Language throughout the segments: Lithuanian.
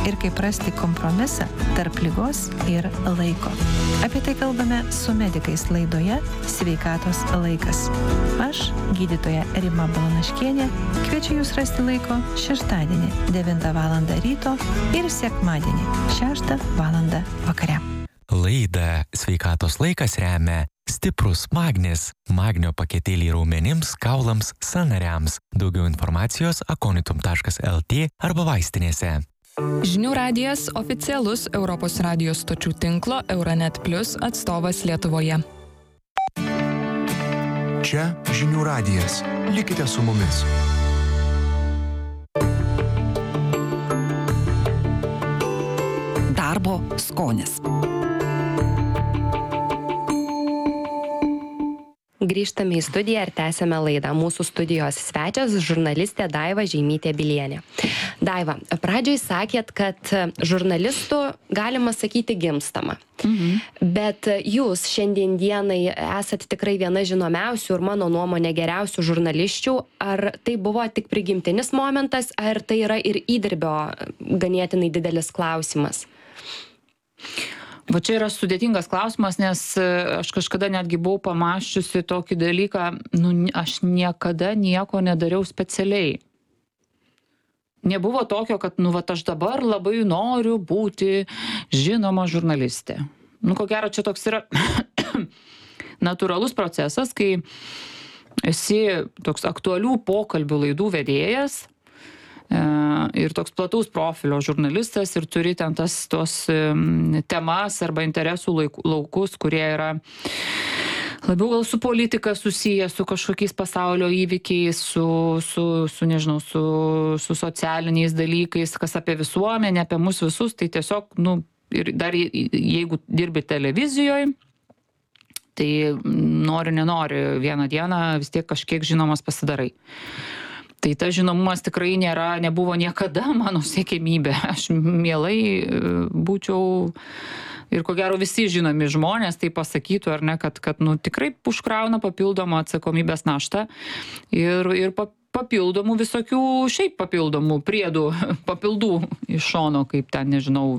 ir kaip rasti kompromisą tarp ligos ir laiko. Apie tai kalbame su medikais laidoje Sveikatos laikas. Aš, gydytoja Rima Balanaškienė, kviečiu jūs rasti laiko šeštadienį 9 val. Ryto ir sekmadienį 6 val. Vakare. Laidą Sveikatos laikas remia stiprus magnis, magnio paketėlį raumenims, kaulams, sąnariams. Daugiau informacijos akonitum.lt arba vaistinėse. Žinių radijas oficialus Europos radijos stočių tinklo Euronet Plus atstovas Lietuvoje. Čia Žinių radijas. Likite su mumis. Darbo skonis. Grįžtame į studiją ir tęsiame laidą. Mūsų studijos svečias žurnalistė Daiva Žeimytė-Bilienė. Daiva, pradžioj sakėt, kad žurnalistų galima sakyti gimstama. Bet jūs šiandien dienai esate tikrai viena žinomiausių ir mano nuomonė geriausių žurnalisčių. Ar tai buvo tik prigimtinis momentas, ar tai yra ir įdirbio ganėtinai didelis klausimas? Va čia yra sudėtingas klausimas, nes aš kažkada netgi buvau pamąsčiusi tokį dalyką, aš niekada nieko nedariau specialiai. Nebuvo tokio, kad aš dabar labai noriu būti žinoma žurnalistė. Ko gero, čia toks yra natūralus procesas, kai esi toks aktualių pokalbių laidų vedėjas, ir toks plataus profilio žurnalistas ir turi ten tos temas arba interesų laukus, kurie yra labiau gal su politika susiję, su kažkokiais pasaulio įvykiais, nežinau, su socialiniais dalykais, kas apie visuomenę, apie mus visus, tai tiesiog, ir dar jeigu dirbi televizijoje, tai nenori vieną dieną vis tiek kažkiek žinomas pasidarai. Tai ta žinomumas tikrai nebuvo niekada mano siekiamybė. Aš mielai būčiau, ir ko gero visi žinomi žmonės tai pasakytų, ar ne, kad tikrai užkrauna papildomą atsakomybės naštą ir papildomų visokių, šiaip papildomų priedų, papildų iš šono, kaip ten, nežinau,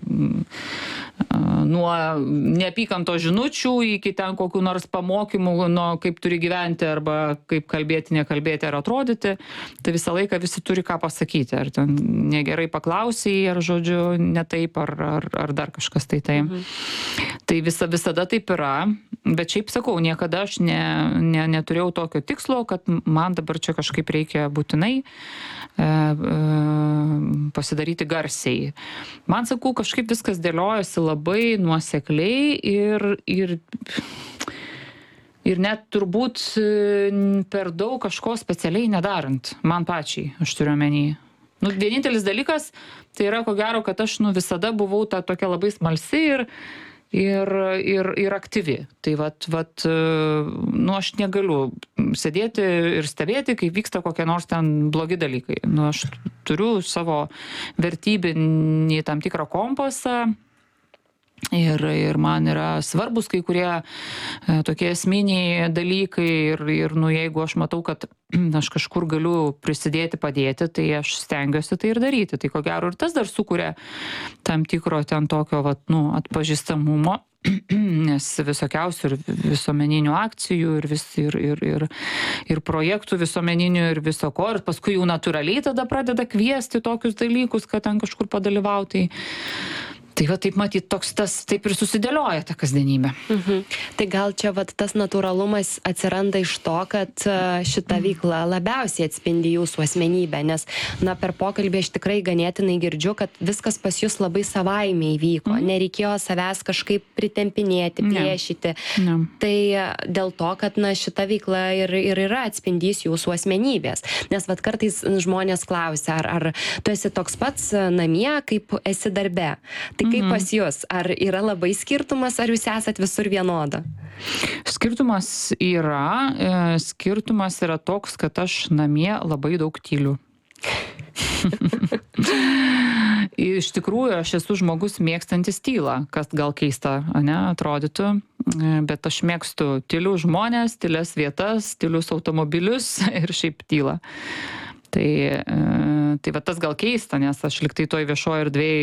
nuo neapykantos žinučių iki ten kokių nors pamokymų, kaip turi gyventi arba kaip kalbėti, nekalbėti ar atrodyti. Tai visą laiką visi turi ką pasakyti. Ar ten negerai paklausai, ar žodžiu ne taip, ar dar kažkas tai. Tai visada taip yra. Bet šiaip sakau, niekada aš neturėjau tokio tikslo, kad man dabar čia kažkaip reikia būtinai pasidaryti garsiai. Man, sakau, kažkaip viskas dėliojasi labai nuosekliai ir net turbūt per daug kažko specialiai nedarant, man pačiai, aš turiu omeny. Vienintelis dalykas, tai yra ko gero, kad aš visada buvau ta tokia labai smalsi ir aktyvi. Tai aš negaliu sėdėti ir stebėti, kai vyksta kokie nors ten blogi dalykai. Aš turiu savo vertybinį tam tikrą kompasą ir man yra svarbus kai kurie tokie esminiai dalykai ir jeigu aš matau, kad aš kažkur galiu prisidėti, padėti, tai aš stengiuosi tai ir daryti. Tai ko gero ir tas dar sukuria tam tikro ten tokio atpažįstamumo, nes visokiausių ir visuomeninių akcijų ir projektų visuomeninių ir viso ko, ir paskui jau natūraliai tada pradeda kviesti tokius dalykus, kad ten kažkur padalyvauti. Tai taip matyt, taip ir susidėlioja ta kasdienybė. Tai gal čia tas natūralumas atsiranda iš to, kad šita veikla labiausiai atspindi jūsų asmenybę, nes per pokalbį aš tikrai ganėtinai girdžiu, kad viskas pas jūs labai savaime įvyko, nereikėjo savęs kažkaip pritempinėti, plėšyti. Tai dėl to, kad šita veikla ir yra atspindys jūsų asmenybės. Nes kartais žmonės klausia, ar tu esi toks pats namie, kaip esi darbe. Tai kaip pas jūs? Ar yra labai skirtumas, ar jūs esat visur vienoda? Skirtumas yra toks, kad aš namie labai daug tyliu. Iš tikrųjų, aš esu žmogus mėgstantis tylą, kas gal keista, atrodytų, bet aš mėgstu tylių žmonės, tylias vietas, tylius automobilius ir šiaip tylą. Tai tas gal keista, nes aš liktai toj viešoje erdvėje